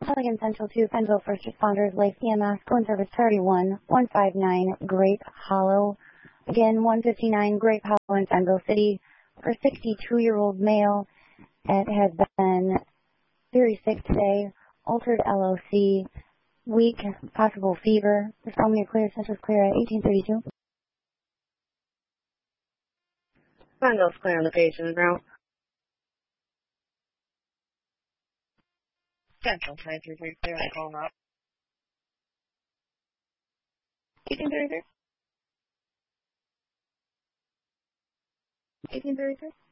Pelican Central 2, Penville First Responders, Life EMS, Cone Service Priority 1, 159 Grape Hollow. Again, 159 Grape Hollow in Penville City. For 62-year-old male, it has been very sick today. Altered LOC, weak, possible fever. Responding clear, Central's clear at 1832. Penville's clear on the patient route. Central 933 clear on call route. 1833. 1833.